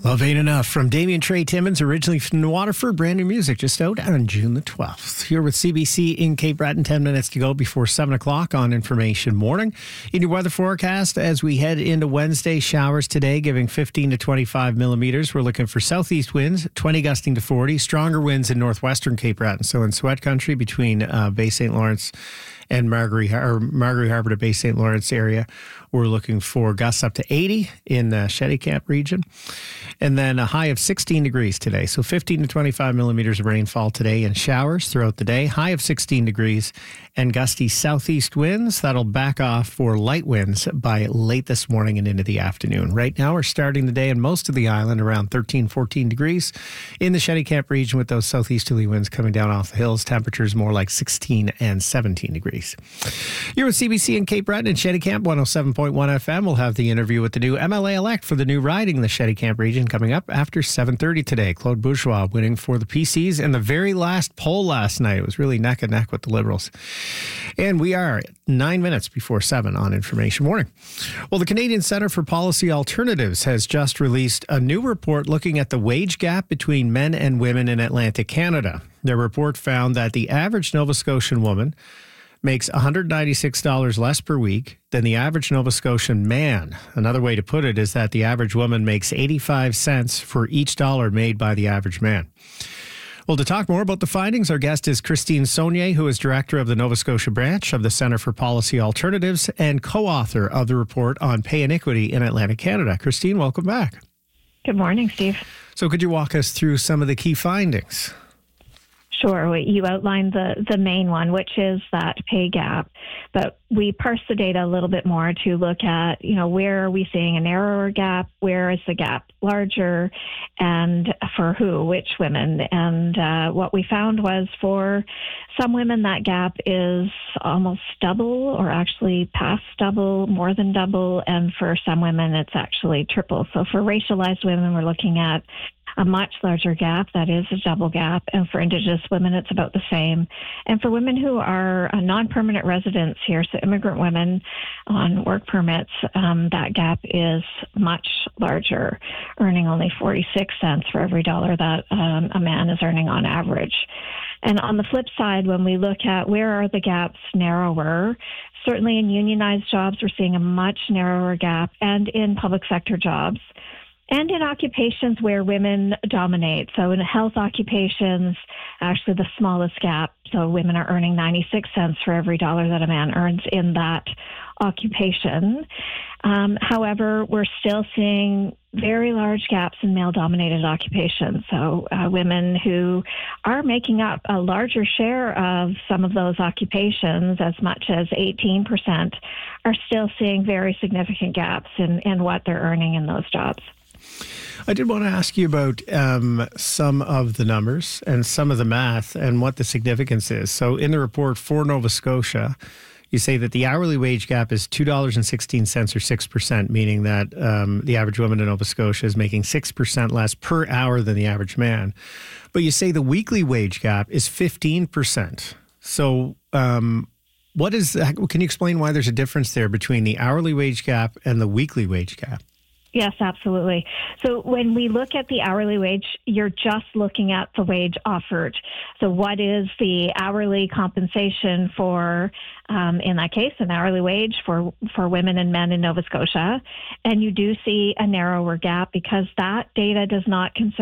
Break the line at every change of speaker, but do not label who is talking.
Love Ain't Enough from Damien Trey Timmins, originally from Waterford. Brand new music just out on June the 12th. Here with CBC in Cape Breton, 10 minutes to go before 7 o'clock on Information Morning. In your weather forecast, as we head into Wednesday, showers today giving 15 to 25 millimeters. We're looking for southeast winds, 20 gusting to 40. Stronger winds in northwestern Cape Breton. So in Sweat Country between Bay St. Lawrence and Margaret Harbour to Bay St. Lawrence area. We're looking for gusts up to 80 in the Shetty Camp region. And then a high of 16 degrees today. So 15 to 25 millimeters of rainfall today and showers throughout the day. High of 16 degrees and gusty southeast winds. That'll back off for light winds by late this morning and into the afternoon. Right now we're starting the day in most of the island around 13, 14 degrees. In the Shetty Camp region with those southeasterly winds coming down off the hills, temperatures more like 16 and 17 degrees. You're with CBC in Cape Breton and Shetty Camp 107.1 FM. We'll have the interview with the new MLA-elect for the new riding in the Shetty Camp region coming up after 7:30 today. Claude Bourgeois winning for the PCs in the very last poll last night. It was really neck and neck with the Liberals. And we are 9 minutes before 7 on Information Morning. Well, the Canadian Centre for Policy Alternatives has just released a new report looking at the wage gap between men and women in Atlantic Canada. Their report found that the average Nova Scotian woman makes $196 less per week than the average Nova Scotian man. Another way to put it is that the average woman makes 85 cents for each dollar made by the average man. Well, to talk more about the findings, our guest is Christine Saulnier, who is director of the Nova Scotia branch of the Centre for Policy Alternatives and co-author of the report on pay inequity in Atlantic Canada. Christine, welcome back.
Good morning, Steve.
So could you walk us through some of the key findings?
Sure. You outlined the main one, which is that pay gap. But we parse the data a little bit more to look at, where are we seeing a narrower gap? Where is the gap larger? And for who, which women? And what we found was for some women, that gap is almost double or actually past double, more than double. And for some women, it's actually triple. So for racialized women, we're looking at a much larger gap, that is a double gap. And for Indigenous women, it's about the same. And for women who are non-permanent residents here, so immigrant women on work permits, that gap is much larger, earning only 46 cents for every dollar that a man is earning on average. And on the flip side, when we look at where are the gaps narrower, certainly in unionized jobs, we're seeing a much narrower gap, and in public sector jobs, and in occupations where women dominate. So in health occupations, actually the smallest gap. So women are earning 96 cents for every dollar that a man earns in that occupation. However, we're still seeing very large gaps in male-dominated occupations. So women who are making up a larger share of some of those occupations, as much as 18%, are still seeing very significant gaps in what they're earning in those jobs.
I did want to ask you about some of the numbers and some of the math and what the significance is. So in the report for Nova Scotia, you say that the hourly wage gap is $2.16 or 6%, meaning that the average woman in Nova Scotia is making 6% less per hour than the average man. But you say the weekly wage gap is 15%. So can you explain why there's a difference there between the hourly wage gap and the weekly wage gap?
Yes, absolutely. So when we look at the hourly wage, you're just looking at the wage offered. So what is the hourly compensation for, in that case, an hourly wage for women and men in Nova Scotia? And you do see a narrower gap because that data does not consider